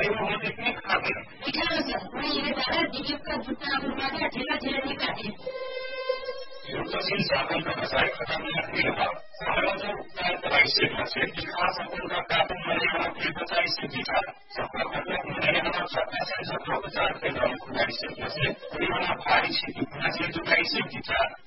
वो देखने खा गया। मैं ये दादा दिलीप का जूता उठा के ठेला ठेला नहीं काटे। युद्धशील साधन का मसाई खत्म नहीं होगा। हमारा जो दवाई से खास उनका काटून मैंने फिर बचाई से जीता सफल मतलब मैंने हमारा सत्ता से सफल 50 के खिलाड़ी से भारी से जुटाई से जीता